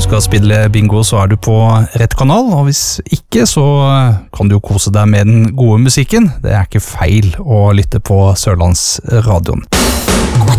skal spille bingo, så du på rett kanal, og hvis ikke, så kan du jo kose deg med den gode musikken. Det ikke feil å lytte på Sørlandsradioen.